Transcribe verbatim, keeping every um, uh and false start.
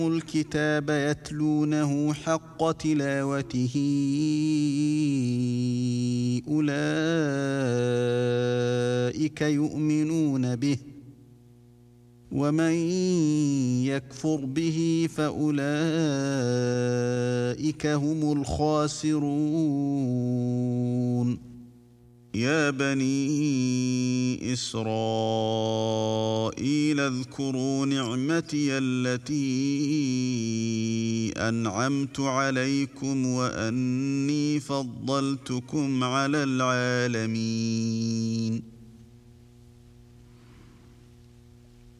الكتاب يتلونه حق تلاوته أولئك يؤمنون به ومن يكفر به فأولئك هم الخاسرون يا بني إسرائيل اذكروا نعمتي التي أنعمت عليكم وأني فضلتكم على العالمين